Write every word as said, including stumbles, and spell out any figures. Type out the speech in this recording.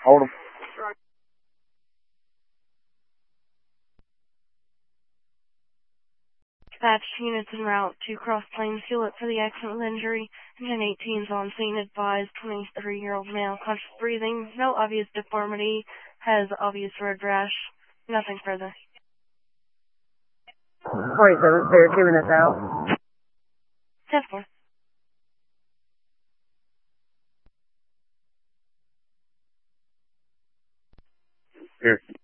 Hold him. Dispatch units en route to Cross Plains Hewlett for the accident with injury. Engine eighteen is on scene. Advised twenty-three-year-old male, conscious breathing, no obvious deformity, has obvious road rash. Nothing further. forty-seven, clear, two minutes out. ten four. Here.